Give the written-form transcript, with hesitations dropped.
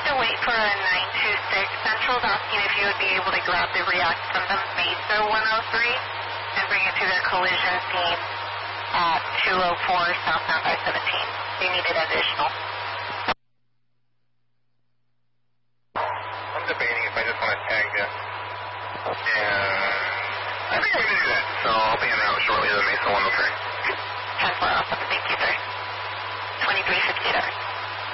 to wait for a 926. Central's asking if you would be able to grab the React from the Mesa 103 and bring it to their collision scene at 204 southbound I-17. They needed additional. I'm debating if I just want to tag you. And I think I'm going to do that. So I'll be en route shortly to the Mesa 103. 10-4, awesome. Thank you, sir. 2360.